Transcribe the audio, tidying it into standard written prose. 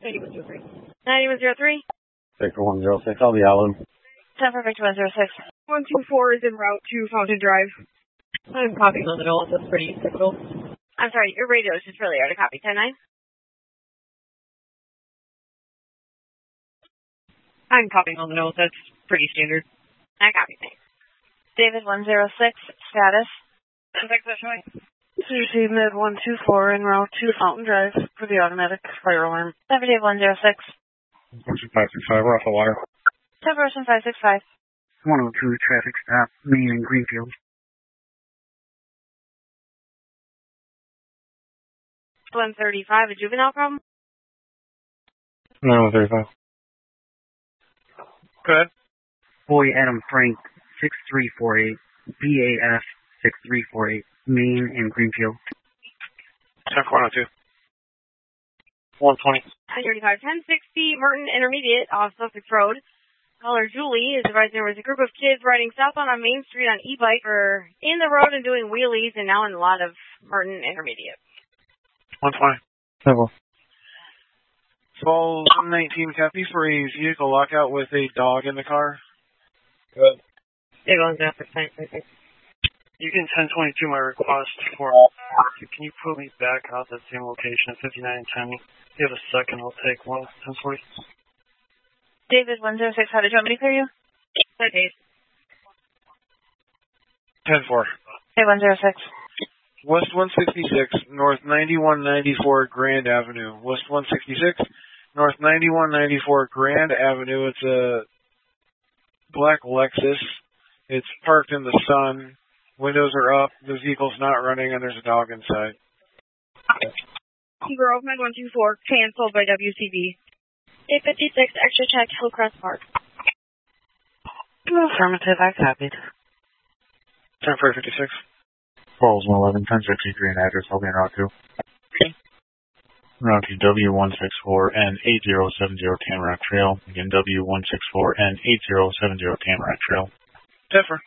9103. 9103. Victor 106, I'll be Alan. 10 for Victor 106. 124 is en route to Fountain Drive. I'm copying on the nose. That's pretty typical. I'm sorry, your radio is just really hard to copy. 10-9. I'm copying on the nose. That's pretty standard. I copy, thanks. David 106, status. CC Mid 124 en route to Fountain Drive for the automatic fire alarm. 7 Dave 106. 565, we're off the wire. 10 person 565. 102 traffic stop, Main and Greenfield. 135, a juvenile problem? 9135. Go ahead. Boy Adam Frank 6348, BAF 6348, Main and Greenfield. 10402. 120. 135, 1060, Merton Intermediate off Sussex Road. Caller Julie is advising there was a group of kids riding southbound on Main Street on e-bike or in the road and doing wheelies and now in a lot of Merton Intermediate. 120. Several. 1219 copy for a vehicle lockout with a dog in the car. Good. Dave 106. You can 1022 my request for. Can you put me back out that same location at 59 and 10? If you have a second, I'll take 1040. David 106, how did you want me to clear you? Hi, Dave. 10-4. Dave 106. West 166, North 9194 Grand Avenue. West 166, North 9194 Grand Avenue. It's a black Lexus. It's parked in the sun. Windows are up. The vehicle's not running, and there's a dog inside. Grove 9124, canceled by WCB. 856, extra check, Hillcrest Park. Affirmative, I copied. 10-456. Falls 111, 1063, and address, I'll be en route to. Route to W164 and 8070 Tamarack Trail. Again, W164 and 8070 Tamarack Trail. 10-4.